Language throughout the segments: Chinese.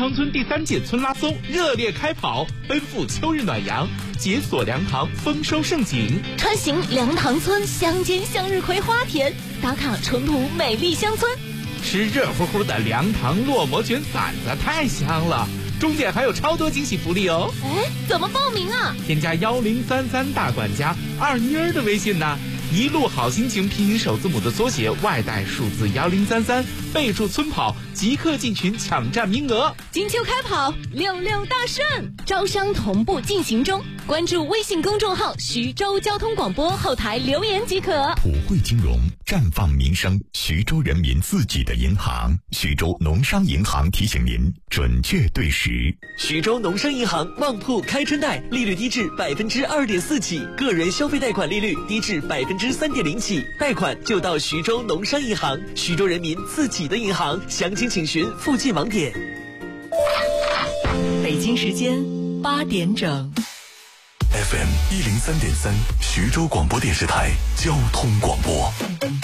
塘村第3届村拉松热烈开跑，奔赴秋日暖阳，解锁梁塘丰收盛景。 穿行梁塘村乡间向日葵花田，打卡淳朴美丽乡村。 吃热乎乎的梁塘烙馍卷馓子太香了，中间还有超多惊喜福利哦！ 哎，怎么报名啊？ 添加1033大管家二妮儿的微信呢，一路好心情拼音首字母的缩写，外带数字1033，备注村跑，即刻进群抢占名额。 金秋开跑，66大顺，招商同步进行中。关注微信公众号徐州交通广播后台留言即可。 普惠金融，绽放民生，徐州人民自己的银行。徐州农商银行提醒您准确对时。 徐州农商银行旺铺开春贷，利率低至2.4%起，个人消费贷款利率低至3.0%起，贷款就到徐州农商银行，徐州人民自己的银行。详情请询附近网点。 北京时间8点整。 FM 103.3，徐州广播电视台交通广播。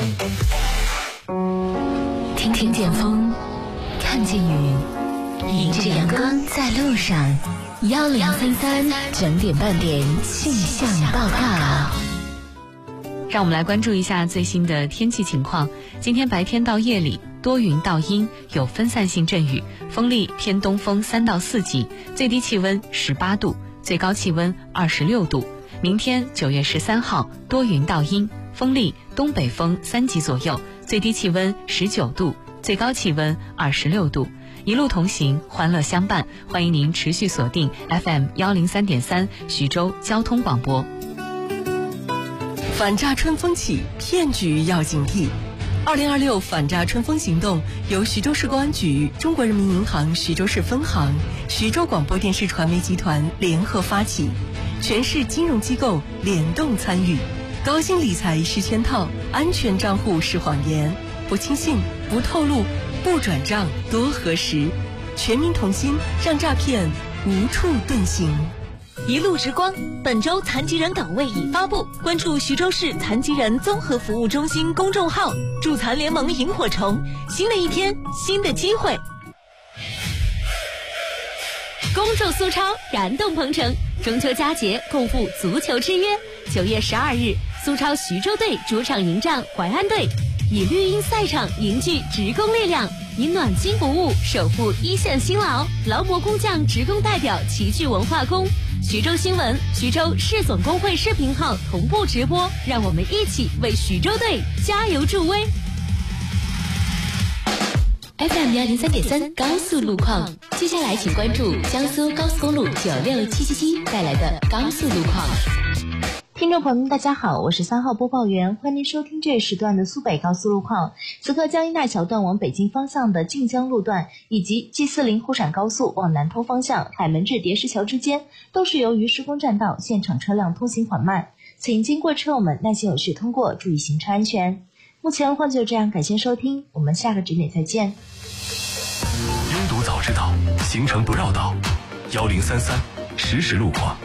听见风，看见雨，迎着阳光在路上。1033整点半点气象报告。 让我们来关注一下最新的天气情况。今天白天到夜里多云到阴，有分散性阵雨，风力偏东风3到4级，最低气温18度，最高气温26度。明天9月13号多云到阴，风力东北风3级左右，最低气温19度，最高气温26度。一路同行，欢乐相伴，欢迎您持续锁定 FM 103.3徐州交通广播。 反诈春风起，骗局要警惕。2026反诈春风行动由徐州市公安局、中国人民银行徐州市分行、徐州广播电视传媒集团联合发起，全市金融机构联动参与。高薪理财是圈套，安全账户是谎言，不轻信，不透露，不转账，多核实。全民同心，让诈骗无处遁形。 一路之光，本周残疾人岗位已发布，关注徐州市残疾人综合服务中心公众号，助残联盟萤火虫。新的一天，新的机会。恭祝苏超燃动鹏程，中秋佳节共赴足球之约。9月12日，苏超徐州队主场迎战淮安队，以绿茵赛场凝聚职工力量，以暖心服务守护一线辛劳。劳模工匠职工代表齐聚文化宫。徐州新闻、徐州市总工会视频号同步直播，让我们一起为徐州队加油助威。FM 103.3高速路况，接下来请关注江苏高速公路96777带来的高速路况。 听众朋友们，大家好，我是3号播报员，欢迎您收听这一时段的苏北高速路况。此刻江阴大桥段往北京方向的晋江路段，以及 G40沪陕高速往南通方向海门至叠石桥之间，都是由于施工占道，现场车辆通行缓慢，请经过车友们耐心有序通过，注意行车安全。目前路况就这样，感谢收听，我们下个指点再见。 拥堵早知道，行程不绕道。1033实时路况。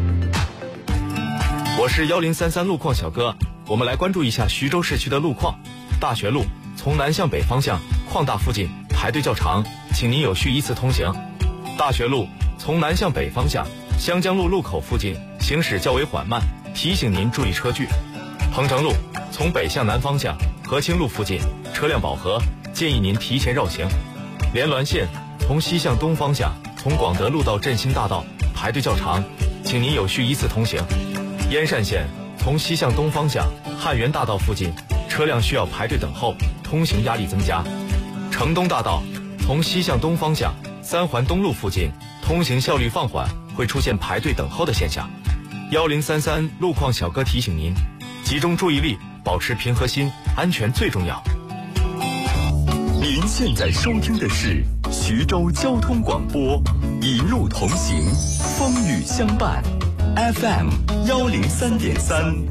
我是1033路况小哥，我们来关注一下徐州市区的路况。大学路从南向北方向矿大附近排队较长，请您有序依次通行。大学路从南向北方向湘江路路口附近行驶较为缓慢，提醒您注意车距。鹏城路从北向南方向和清路附近车辆饱和，建议您提前绕行。连滦线从西向东方向从广德路到振兴大道排队较长，请您有序依次通行。燕山线从西向东方向汉源大道附近车辆需要排队等候，通行压力增加。城东大道从西向东方向三环东路附近通行效率放缓，会出现排队等候的现象。1033路况小哥提醒您，集中注意力，保持平和心，安全最重要。 您现在收听的是徐州交通广播，一路同行，风雨相伴。FM 103.3。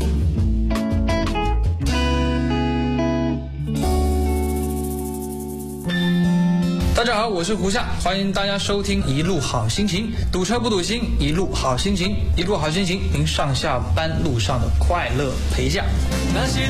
大家好，我是胡夏，欢迎大家收听一路好心情，堵车不堵心，一路好心情，一路好心情，您上下班路上的快乐陪驾。那些